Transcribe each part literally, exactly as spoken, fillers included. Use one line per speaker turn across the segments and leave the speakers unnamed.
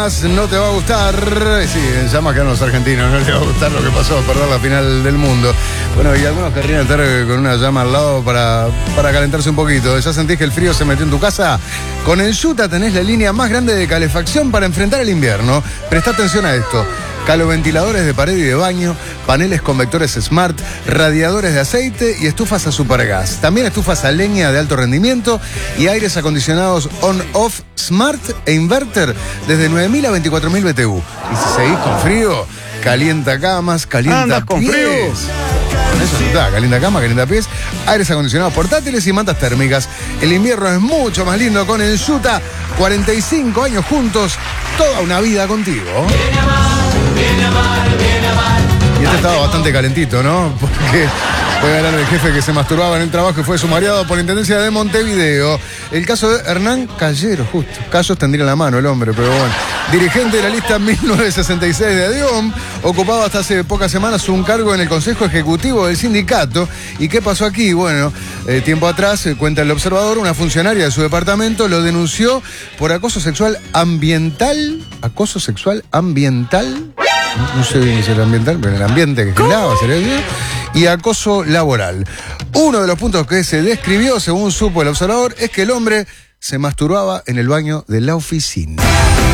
llamas, no te va a gustar. Sí, en llamas quedan los argentinos, no te va a gustar lo que pasó, perder la final del mundo. Bueno, y algunos querrían estar con una llama al lado para, para calentarse un poquito. ¿Ya sentís que el frío se metió en tu casa? Con Ensuta tenés la línea más grande de calefacción para enfrentar el invierno. Presta atención a esto. Caloventiladores de pared y de baño, paneles con vectores Smart, radiadores de aceite y estufas a supergas. También estufas a leña de alto rendimiento y aires acondicionados on-off Smart e inverter desde nueve mil a veinticuatro mil B T U. Y si seguís con frío, calienta camas, calienta
Anda con
pies.
frío.
Con eso está, calienta cama, calienta pies, aires acondicionados portátiles y mantas térmicas. El invierno es mucho más lindo con Ensuta. cuarenta y cinco años juntos, toda una vida contigo. Y este estaba bastante calentito, ¿no? Porque puede hablar del jefe que se masturbaba en el trabajo y fue sumariado por la Intendencia de Montevideo. El caso de Hernán Callero, justo. Callos tendría la mano el hombre, pero bueno. Dirigente de la lista mil novecientos sesenta y seis de ADIOM, ocupado hasta hace pocas semanas un cargo en el Consejo Ejecutivo del sindicato. ¿Y qué pasó aquí? Bueno, eh, tiempo atrás, eh, cuenta el observador, una funcionaria de su departamento lo denunció por acoso sexual ambiental. ¿Acoso sexual ambiental? No sé bien si era ambiental, pero en el ambiente que giraba, sería bien. Y acoso laboral. Uno de los puntos que se describió, según supo el observador, es que el hombre se masturbaba en el baño de la oficina.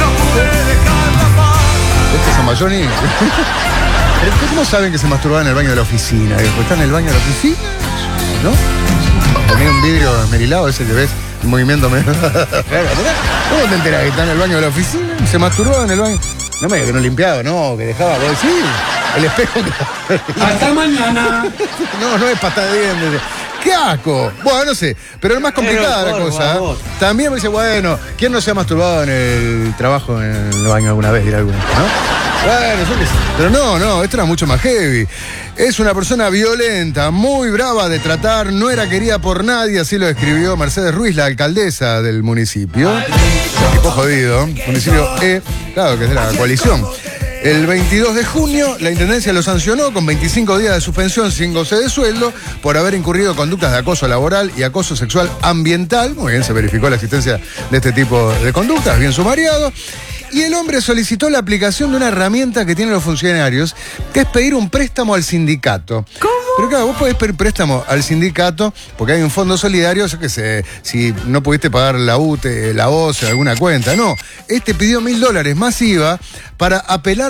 ¿Este es Zambayoni? ¿Cómo saben que se masturbaba en el baño de la oficina? ¿Está en el baño de la oficina? ¿No? Ponía un vidrio esmerilado, ese que ves, un movimiento medio. ¿Cómo te enterás que está en el baño de la oficina? ¿Se masturbaba en el baño? No me digas que no limpiaba, no, que dejaba, vos decís, el espejo que...
Hasta mañana.
No, no es pasta de dientes. ¡Qué asco! Bueno, no sé, pero es más complicada
Pero,
la
por
cosa.
favor.
También me dice, bueno, ¿quién no se ha masturbado en el trabajo, en el baño alguna vez, dirá alguno, ¿no? Bueno, yo qué sé. Pero no, no, esto era mucho más heavy. Es una persona violenta, muy brava de tratar, no era querida por nadie, así lo describió Mercedes Ruiz, la alcaldesa del municipio. Tipo jodido, municipio E, claro, que es de la coalición. El veintidós de junio, la Intendencia lo sancionó con veinticinco días de suspensión sin goce de sueldo por haber incurrido conductas de acoso laboral y acoso sexual ambiental. Muy bien, se verificó la existencia de este tipo de conductas, bien sumariado. Y el hombre solicitó la aplicación de una herramienta que tienen los funcionarios, que es pedir un préstamo al sindicato. ¿Cómo? Pero claro, vos podés pedir préstamo al sindicato porque hay un fondo solidario, yo qué sé, si no pudiste pagar la U T E, la O C E, alguna cuenta. No, este pidió mil dólares más I V A para apelar